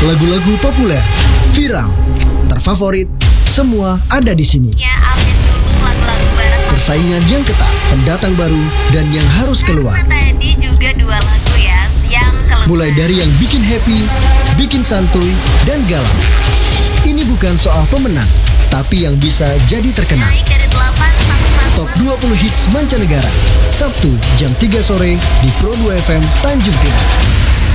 Lagu-lagu populer, viral, terfavorit, semua ada di sini. Ya, update dulu lagu-lagu barat. Persaingan yang ketat, pendatang baru, dan yang harus keluar. Tadi juga 2 lagu ya yang keluar. Mulai dari yang bikin happy, bikin santuy, dan galau. Ini bukan soal pemenang, tapi yang bisa jadi terkenal. Naik dari 8 sampai Top 20 hits mancanegara, Sabtu jam 3 sore di Pro 2 FM Tanjung Pinang.